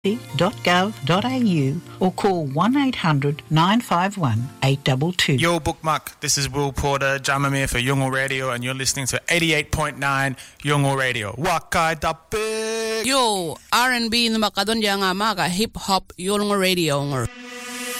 or call 1-800-951-822. Yo, Bookmark, this is Will Porter, Jamamir for Youngo Radio, and you're listening to 88.9 Youngo Radio. Wakai Dape! Yo, R&B na makadon nga maka hip-hop Youngo Radio.